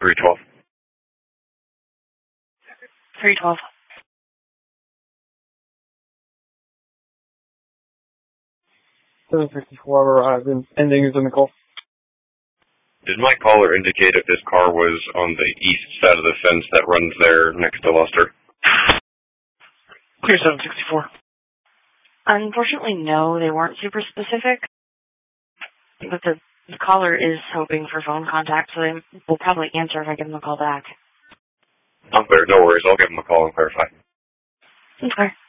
312. 312. 754, ending is in the call. Did my caller indicate if this car was on the east side of the fence that runs there next to Luster? Clear 764. Unfortunately, no, they weren't super specific. But the caller is hoping for phone contact, so they will probably answer if I give them a call back. I'm clear, no worries. I'll give them a call and clarify. Okay.